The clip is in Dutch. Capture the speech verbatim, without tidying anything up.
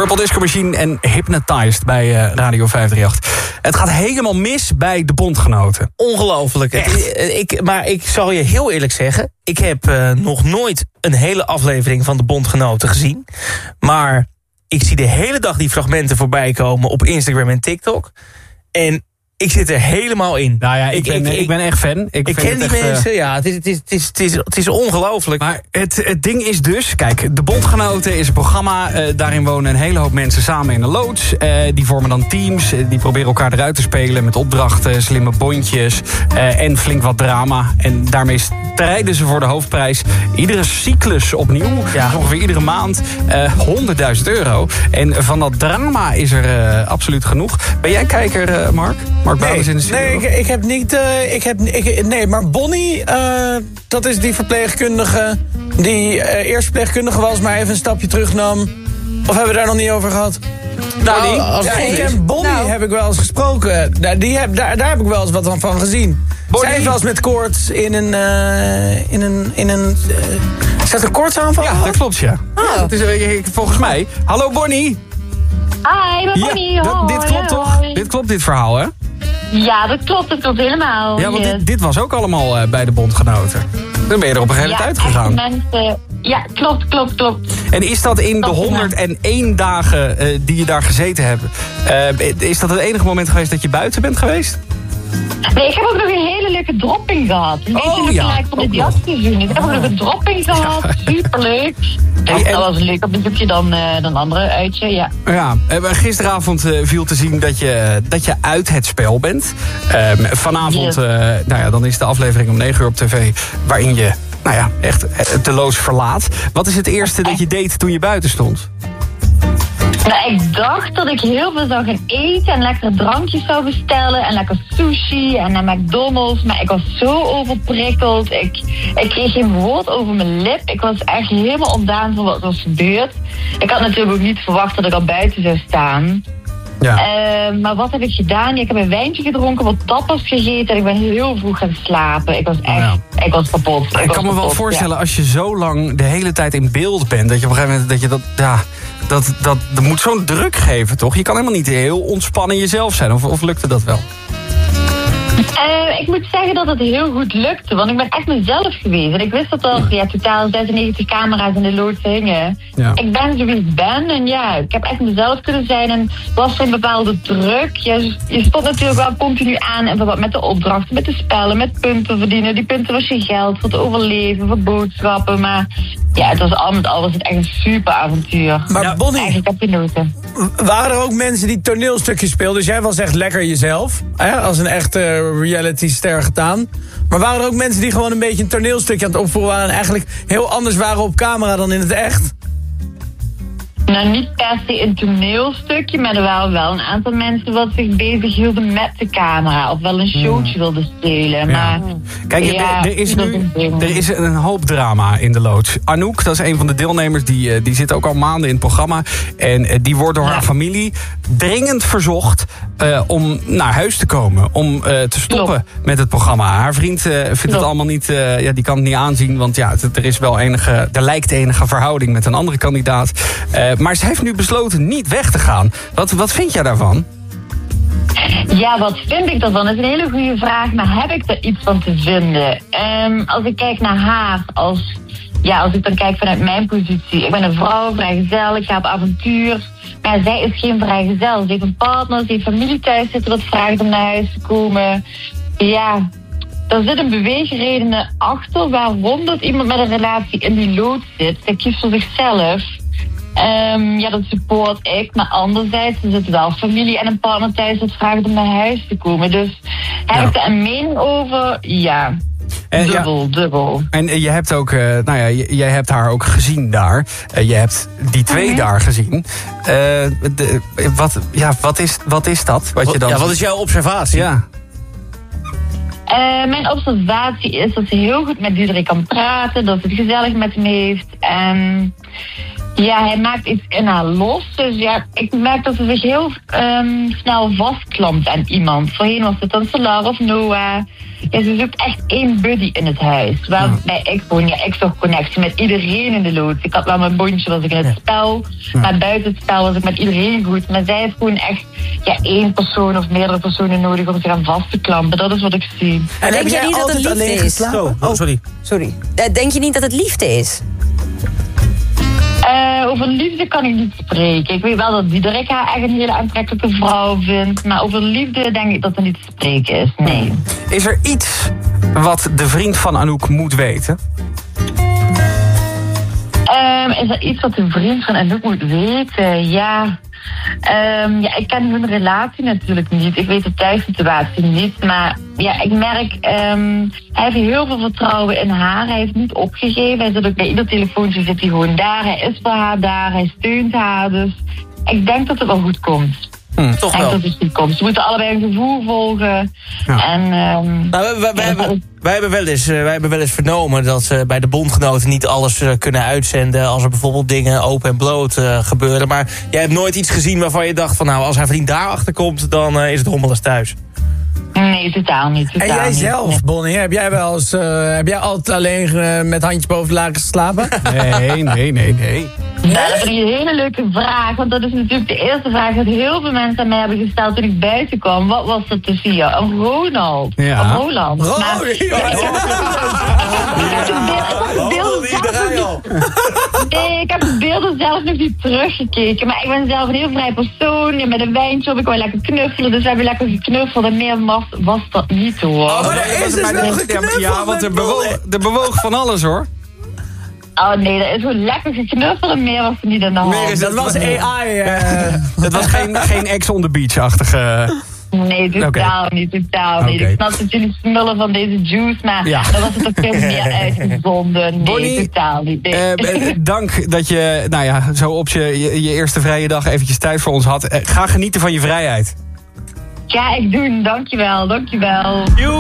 Purple Disco Machine en Hypnotized bij uh, Radio vijf drie acht. Het gaat helemaal mis bij de bondgenoten. Ongelooflijk. Het, ik, maar ik zal je heel eerlijk zeggen, ik heb uh, nog nooit een hele aflevering van de bondgenoten gezien. Maar ik zie de hele dag die fragmenten voorbij komen op Instagram en TikTok. En ik zit er helemaal in. Nou ja, ik, ik, ben, ik, ik ben echt fan. Ik, ik ken die echt, mensen, uh, ja. Het is, het is, het is, het is, het is ongelooflijk. Maar het, het ding is dus, kijk, de Bondgenoten is een programma. Uh, daarin wonen een hele hoop mensen samen in een loods. Uh, die vormen dan teams. Uh, die proberen elkaar eruit te spelen met opdrachten, slimme bondjes uh, en flink wat drama. En daarmee strijden ze voor de hoofdprijs. Iedere cyclus opnieuw. Ja. Ongeveer iedere maand. Uh, honderdduizend euro. En van dat drama is er uh, absoluut genoeg. Ben jij kijker, uh, Mark? Mark Nee, in de nee ik, ik heb niet... Uh, ik heb, ik, nee, maar Bonnie, uh, dat is die verpleegkundige... die uh, eerst verpleegkundige was, maar even een stapje terugnam. Of hebben we daar nog niet over gehad? Nou, Bonnie? als ja, ik ken Bonnie nou. heb ik wel eens gesproken. Daar, die heb, daar, daar heb ik wel eens wat van gezien. Bonnie. Zij heeft wel eens met koorts in een... Uh, in een, in een uh, is dat een koortsaanval? Ja, dat klopt, ja. Oh. Dat is, uh, volgens mij... Hallo, Bonnie! Hi, ik ben Bonnie. Ja, d- dit klopt toch? Hoi. Dit klopt, dit verhaal, hè? Ja, dat klopt, dat klopt helemaal. Ja, want yes. dit, dit was ook allemaal uh, bij de bondgenoten. Dan ben je er op een gegeven moment ja, uitgegaan. Mensen, ja, klopt, klopt, klopt. En is dat in klopt, de honderdéén dagen uh, die je daar gezeten hebt... Uh, is dat het enige moment geweest dat je buiten bent geweest? Nee, ik heb ook nog een hele leuke dropping gehad. Een beetje oh, een ja, gelijk van het jasseizoen. Ik heb ook nog een dropping gehad, ja. Superleuk. Hey, dat was een leuker bezoekje dan, uh, dan andere uitje, ja. Ja, gisteravond uh, viel te zien dat je, dat je uit het spel bent. Uh, vanavond, yes. uh, nou ja, dan is de aflevering om negen uur op tv... waarin je, nou ja, echt de loods verlaat. Wat is het eerste dat je deed toen je buiten stond? Nou, ik dacht dat ik heel veel zou gaan eten en lekkere drankjes zou bestellen en lekker sushi en naar McDonald's, maar ik was zo overprikkeld. Ik, ik kreeg geen woord over mijn lip. Ik was echt helemaal ontdaan van wat er was gebeurd. Ik had natuurlijk ook niet verwacht dat ik al buiten zou staan. Ja. Uh, maar wat heb ik gedaan? Ik heb een wijntje gedronken, wat tapas gegeten en ik ben heel vroeg gaan slapen. Ik was echt, ja. ik was kapot. Ik, ik was kan me kapot, wel voorstellen, ja. als je zo lang de hele tijd in beeld bent, dat je op een gegeven moment, dat je dat, ja, dat, dat, dat moet zo'n druk geven, toch? Je kan helemaal niet heel ontspannen jezelf zijn, of, of lukte dat wel? Uh, ik moet zeggen dat het heel goed lukte, want ik ben echt mezelf geweest. En ik wist dat er ja, totaal zesennegentig camera's in de loods hingen. Ja. Ik ben zoals ik ben en ja, ik heb echt mezelf kunnen zijn en was er een bepaalde druk. Je, je stond natuurlijk wel continu aan en wat met de opdrachten, met de spellen, met punten verdienen. Die punten was je geld voor het overleven, voor boodschappen, maar ja, het was al met al was het echt een super avontuur. Maar ja, Bonnie, eigenlijk heb je genoten. Waren er ook mensen die toneelstukjes speelden? Dus jij was echt lekker jezelf, hè? Als een echte reality-ster gedaan. Maar waren er ook mensen die gewoon een beetje een toneelstukje aan het opvoeren waren en eigenlijk heel anders waren op camera dan in het echt? Nou, niet per se een toneelstukje, maar er waren wel een aantal mensen wat zich bezig hielden met de camera. Of wel een showtje wilden spelen. Maar, ja. Kijk, ja, er, er, is nu, er is een hoop drama in de loods. Anouk, dat is een van de deelnemers, die, die zit ook al maanden in het programma. En die wordt door ja. haar familie dringend verzocht uh, om naar huis te komen. Om uh, te stoppen Klop. met het programma. Haar vriend uh, vindt Klop. het allemaal niet, uh, ja, die kan het niet aanzien. Want ja, er is wel enige, er lijkt enige verhouding met een andere kandidaat. Uh, Maar ze heeft nu besloten niet weg te gaan. Wat, wat vind jij daarvan? Ja, wat vind ik daarvan? Dat is een hele goede vraag, maar heb ik er iets van te vinden? Um, als ik kijk naar haar, als, ja, als ik dan kijk vanuit mijn positie. Ik ben een vrouw, vrijgezel, ik ga op avontuur. Maar zij is geen vrijgezel. Ze heeft een partner, ze heeft familie thuis zitten wat vraagt om naar huis te komen. Ja, er zit een beweegreden achter waarom dat iemand met een relatie in die lood zit. Zij kiest voor zichzelf. Um, ja, dat support ik. Maar anderzijds er zit wel familie en een partner thuis dat vraagt om naar huis te komen. Dus heb ja. ik er een mening over? Ja. En, dubbel, ja, dubbel. En je hebt ook, uh, nou ja, j- jij hebt haar ook gezien daar. Uh, je hebt die twee mm-hmm. daar gezien. Uh, de, wat, ja, wat, is, wat is dat? Wat, je dan ja, wat is jouw observatie? Ja. Uh, mijn observatie is dat ze heel goed met Diederik kan praten. Dat ze het gezellig met hem heeft. En Ja, hij maakt iets in haar los. Dus ja, ik merk dat ze zich heel um, snel vastklampt aan iemand. Voorheen was het dan Solar of Noah. Ja, ze zoekt echt één buddy in het huis. Waarbij ik gewoon, ja, ik zocht connectie met iedereen in de loods. Ik had wel mijn bondje, was ik in het spel. Ja. Maar buiten het spel was ik met iedereen goed. Maar zij heeft gewoon echt ja, één persoon of meerdere personen nodig om zich aan vast te klampen. Dat is wat ik zie. En, en denk jij niet dat het liefde is? Zo, oh, sorry. sorry. Denk je niet dat het liefde is? Uh, over liefde kan ik niet spreken. Ik weet wel dat Diederik haar echt een hele aantrekkelijke vrouw vindt. Maar over liefde denk ik dat er niet te spreken is, nee. Is er iets wat de vriend van Anouk moet weten? Um, is er iets wat de vriend van Anouk moet weten? Ja... Um, ja, ik ken hun relatie natuurlijk niet. Ik weet de thuissituatie niet. Maar ja, ik merk... Um, hij heeft heel veel vertrouwen in haar. Hij heeft niet opgegeven. Hij zit ook bij ieder telefoontje zit hij gewoon daar. Hij is voor haar daar. Hij steunt haar. Dus ik denk dat het wel goed komt. Hmm, toch wel. Dat het goed komt. Ze moeten allebei een gevoel volgen. Ja. En, um, nou, wij, wij, wij, hebben, wij, hebben wel eens, wij hebben wel eens vernomen dat ze bij de bondgenoten niet alles uh, kunnen uitzenden als er bijvoorbeeld dingen open en bloot uh, gebeuren. Maar jij hebt nooit iets gezien waarvan je dacht van nou, als hij vriend daarachter komt, dan uh, is het rommelig thuis. Nee, totaal niet. Totaal en jij niet. zelf, Bonnie, heb jij wel eens, uh, heb jij altijd alleen uh, met handjes boven de lakens geslapen? Nee, nee, nee, nee. Nou, dat vind ik een hele leuke vraag. Want dat is natuurlijk de eerste vraag dat heel veel mensen aan mij hebben gesteld toen ik buiten kwam. Wat was dat te via? Een Ronald. Ja. Een Roland. Ronald. Maar, ja, ik heb de beelden zelf Nee, ik heb de beelden zelf nog niet teruggekeken. Maar ik ben zelf een heel vrij persoon. Ja, met een wijntje op, ik wil lekker knuffelen. Dus we hebben lekker geknuffeld. En meer was, was dat niet hoor. Oh, maar er is dus wel geknuffeld. Ja, want er bewoog, er bewoog van alles hoor. Oh nee, dat is gewoon lekker geknuffeld en meer was er niet aan de hand. Meer is dat was A I. Uh... Dat was geen, geen ex on the beach-achtige... Nee, totaal okay. niet, totaal niet. Okay. Ik snap dat jullie smullen van deze juice, maar ja. Dan was het ook veel meer uitgezonden. Nee, Bonnie, totaal niet. Nee. Uh, dank dat je, nou ja, zo op je, je, je eerste vrije dag eventjes tijd voor ons had. Uh, ga genieten van je vrijheid. Ja, ik doe. Dankjewel, dankjewel.